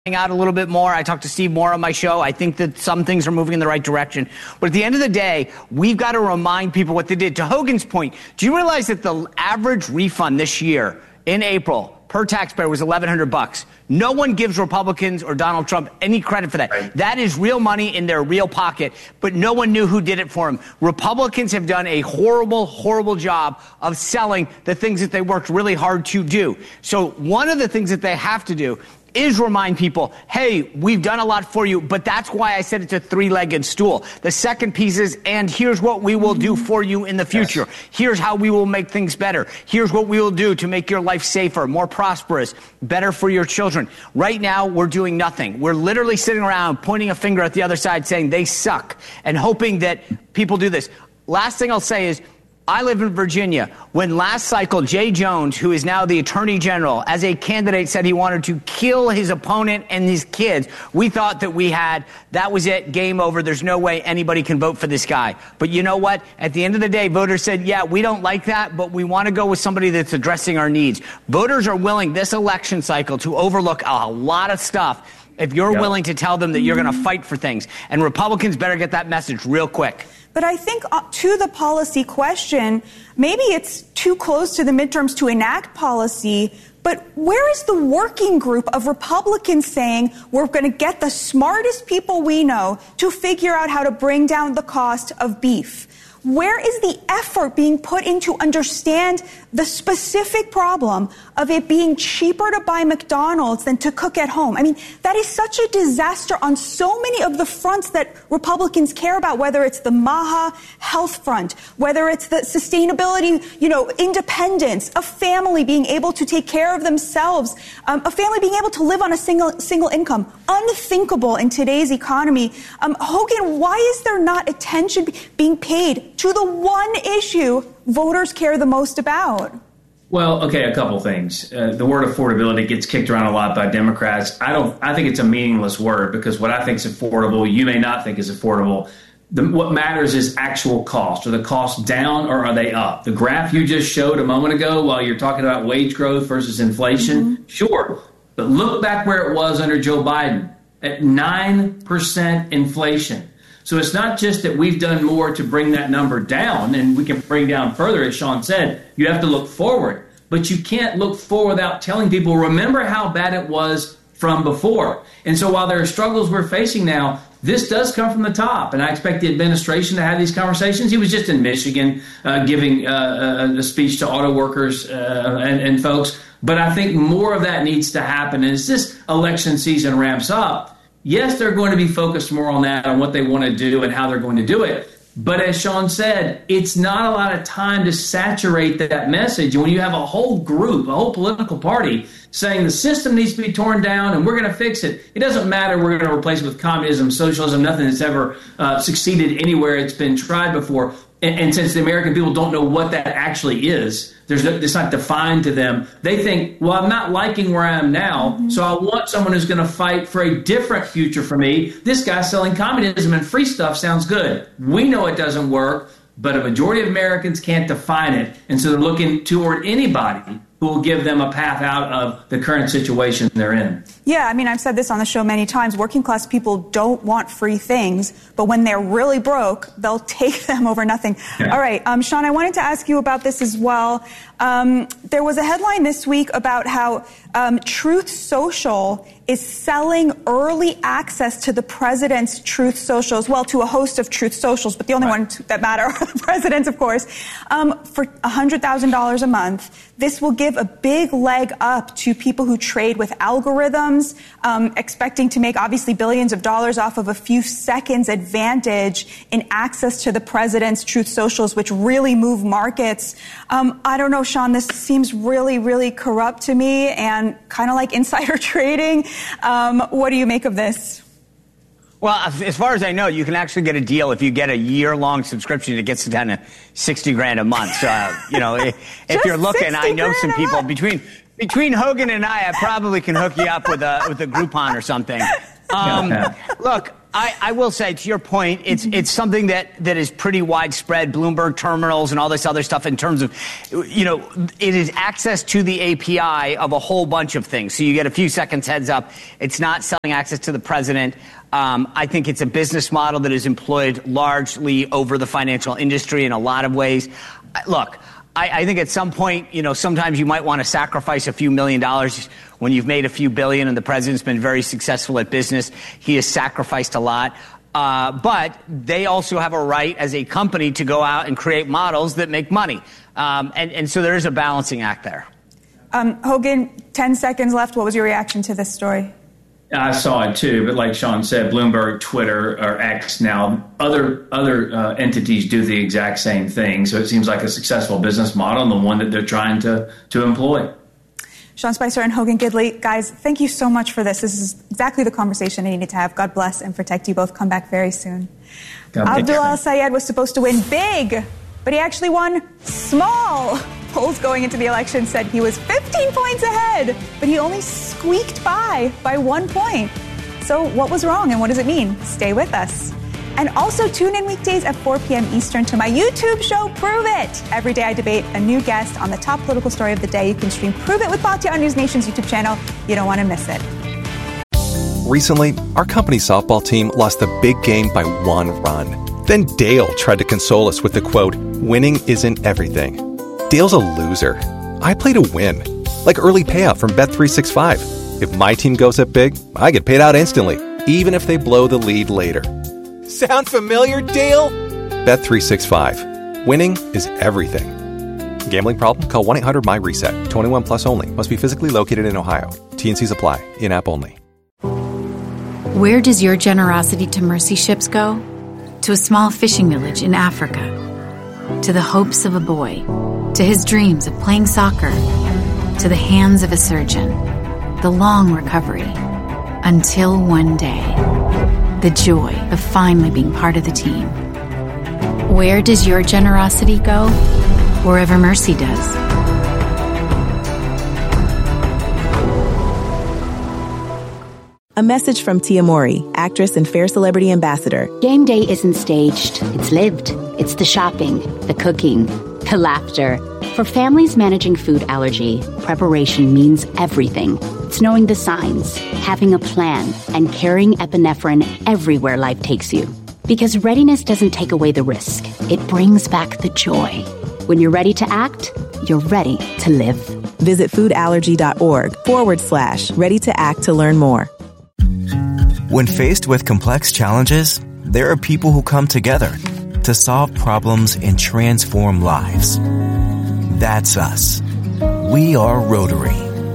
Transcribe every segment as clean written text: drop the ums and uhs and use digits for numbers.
out a little bit more. I talked to Steve Moore on my show. I think that some things are moving in the right direction. But at the end of the day, we've got to remind people what they did. To Hogan's point, do you realize that the average refund this year in April per taxpayer was $1,100? No one gives Republicans or Donald Trump any credit for that. Right. That is real money in their real pocket, but no one knew who did it for them. Republicans have done a horrible, horrible job of selling the things that they worked really hard to do. So one of the things that they have to do is remind people, hey, we've done a lot for you, but that's why I said it's a three-legged stool. The second piece is, and here's what we will do for you in the future. Yes. Here's how we will make things better. Here's what we will do to make your life safer, more prosperous, better for your children. Right now, we're doing nothing. We're literally sitting around pointing a finger at the other side saying they suck and hoping that people do this. Last thing I'll say is, I live in Virginia. When last cycle, Jay Jones, who is now the Attorney General, as a candidate said he wanted to kill his opponent and his kids, we thought that that was it, game over. There's no way anybody can vote for this guy. But you know what? At the end of the day, voters said, yeah, we don't like that, but we want to go with somebody that's addressing our needs. Voters are willing this election cycle to overlook a lot of stuff if you're willing to tell them that you're going to fight for things. And Republicans better get that message real quick. But I think to the policy question, maybe it's too close to the midterms to enact policy, but where is the working group of Republicans saying we're going to get the smartest people we know to figure out how to bring down the cost of beef? Where is the effort being put in to understand the specific problem of it being cheaper to buy McDonald's than to cook at home? I mean, that is such a disaster on so many of the fronts that Republicans care about, whether it's the MAHA health front, whether it's the sustainability, independence, a family being able to take care of themselves, a family being able to live on a single income. Unthinkable in today's economy. Hogan, why is there not attention being paid to the one issue voters care the most about? Well, okay, a couple things. The word affordability gets kicked around a lot by Democrats. I think it's a meaningless word because what I think is affordable, you may not think is affordable. What matters is actual cost. Are the costs down or are they up? The graph you just showed a moment ago while you're talking about wage growth versus inflation, sure. But look back where it was under Joe Biden at 9% inflation. So it's not just that we've done more to bring that number down, and we can bring down further, as Sean said. You have to look forward. But you can't look forward without telling people, remember how bad it was from before. And so while there are struggles we're facing now, this does come from the top. And I expect the administration to have these conversations. He was just in Michigan giving a speech to auto workers and folks. But I think more of that needs to happen. And as this election season ramps up, yes, they're going to be focused more on that, on what they want to do and how they're going to do it. But as Sean said, it's not a lot of time to saturate that message. And when you have a whole group, a whole political party saying the system needs to be torn down and we're going to fix it, it doesn't matter. We're going to replace it with communism, socialism, nothing that's ever succeeded anywhere it's been tried before. And since the American people don't know what that actually is, it's not defined to them. They think, well, I'm not liking where I am now, so I want someone who's going to fight for a different future for me. This guy selling communism and free stuff sounds good. We know it doesn't work, but a majority of Americans can't define it. And so they're looking toward anybody who will give them a path out of the current situation they're in. Yeah, I mean, I've said this on the show many times. Working class people don't want free things, but when they're really broke, they'll take them over nothing. Yeah. All right, Sean, I wanted to ask you about this as well. There was a headline this week about how Truth Social is selling early access to the president's Truth Socials, well, to a host of Truth Socials, but the only ones that matter are the president's, of course, for $100,000 a month. This will give a big leg up to people who trade with algorithms, expecting to make obviously billions of dollars off of a few seconds advantage in access to the president's Truth Socials, which really move markets. I don't know, Sean, this seems really, really corrupt to me and kind of like insider trading. What do you make of this? Well, as far as I know, you can actually get a deal if you get a year-long subscription. It gets down to $60,000 a month. So, if you're looking, I know some people between Hogan and I probably can hook you up with a Groupon or something. Look, I will say, to your point, it's something that is pretty widespread, Bloomberg terminals and all this other stuff in terms of, it is access to the API of a whole bunch of things. So you get a few seconds heads up. It's not selling access to the president. I think it's a business model that is employed largely over the financial industry in a lot of ways. Look, I think at some point, sometimes you might want to sacrifice a few $1 million when you've made a few billion, and the president's been very successful at business. He has sacrificed a lot. But they also have a right as a company to go out and create models that make money. And so there is a balancing act there. Hogan, 10 seconds left. What was your reaction to this story? I saw it too, but like Sean said, Bloomberg, Twitter, or X now, other entities do the exact same thing. So it seems like a successful business model and the one that they're trying to employ. Sean Spicer and Hogan Gidley, guys, thank you so much for this. This is exactly the conversation I needed to have. God bless and protect you both. Come back very soon. Abdullah Sayed was supposed to win big, but he actually won small. Polls going into the election said he was 15 points ahead, but he only squeaked by 1 point. So what was wrong and what does it mean? Stay with us. And also tune in weekdays at 4 p.m. Eastern to my YouTube show, Prove It. Every day I debate a new guest on the top political story of the day. You can stream Prove It with Batya on News Nation's YouTube channel. You don't want to miss it. Recently, our company's softball team lost the big game by 1 run. Then Dale tried to console us with the quote, "Winning isn't everything." Dale's a loser. I play to win. Like early payout from Bet365. If my team goes up big, I get paid out instantly, even if they blow the lead later. Sound familiar, Dale? Bet365. Winning is everything. Gambling problem? Call 1-800-MY-RESET. 21 plus only. Must be physically located in Ohio. T&Cs apply. In-app only. Where does your generosity to mercy ships go? To a small fishing village in Africa. To the hopes of a boy. To his dreams of playing soccer. To the hands of a surgeon. The long recovery. Until one day. The joy of finally being part of the team. Where does your generosity go? Wherever mercy does. A message from Tia Mowry, actress and Fair Celebrity Ambassador. Game day isn't staged, it's lived. It's the shopping, the cooking, the laughter. For families managing food allergy, preparation means everything. It's knowing the signs, having a plan, and carrying epinephrine everywhere life takes you. Because readiness doesn't take away the risk, it brings back the joy. When you're ready to act, you're ready to live. Visit foodallergy.org/ready to act to learn more. When faced with complex challenges, there are people who come together to solve problems and transform lives. That's us. We are Rotary.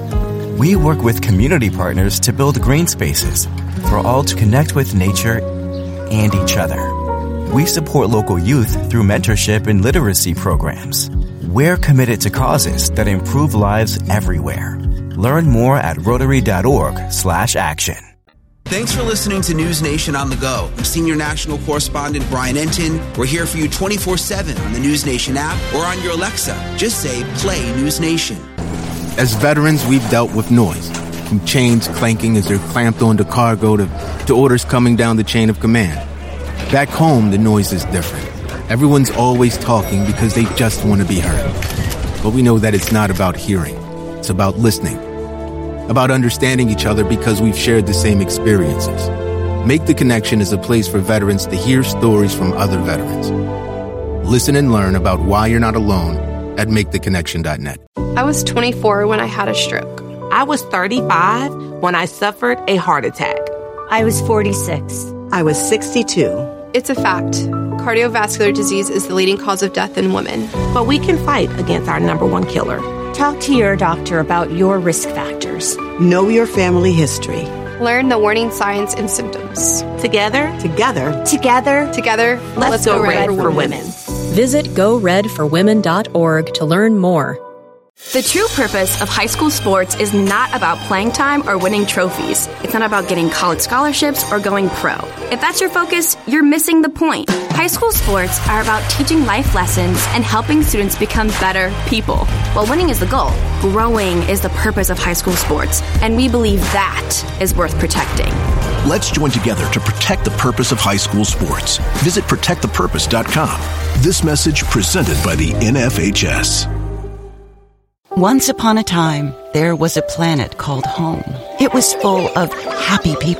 We work with community partners to build green spaces for all to connect with nature and each other. We support local youth through mentorship and literacy programs. We're committed to causes that improve lives everywhere. Learn more at Rotary.org/action. Thanks for listening to News Nation on the go. I'm Senior National Correspondent Brian Entin. We're here for you 24/7 on the News Nation app or on your Alexa. Just say, play News Nation. As veterans, we've dealt with noise, from chains clanking as they're clamped onto cargo to orders coming down the chain of command. Back home, the noise is different. Everyone's always talking because they just want to be heard. But we know that it's not about hearing. It's about listening. About understanding each other because we've shared the same experiences. Make the Connection is a place for veterans to hear stories from other veterans. Listen and learn about why you're not alone at maketheconnection.net. I was 24 when I had a stroke. I was 35 when I suffered a heart attack. I was 46. I was 62. It's a fact. Cardiovascular disease is the leading cause of death in women. But we can fight against our number one killer. Talk to your doctor about your risk factors. Know your family history. Learn the warning signs and symptoms. Together, let's go Red for Women. Visit GoRedForWomen.org to learn more. The true purpose of high school sports is not about playing time or winning trophies. It's not about getting college scholarships or going pro. If that's your focus, you're missing the point. High school sports are about teaching life lessons and helping students become better people. While winning is the goal, growing is the purpose of high school sports, and we believe that is worth protecting. Let's join together to protect the purpose of high school sports. Visit protectthepurpose.com. This message presented by the NFHS. Once upon a time, there was a planet called home. It was full of happy people